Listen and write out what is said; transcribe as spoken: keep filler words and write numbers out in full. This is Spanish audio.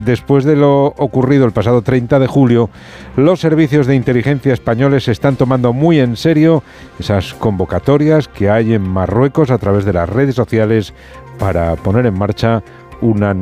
Después de lo ocurrido el pasado treinta de julio, los servicios de inteligencia españoles están tomando muy en serio esas convocatorias que hay en Marruecos a través de las redes sociales para poner en marcha una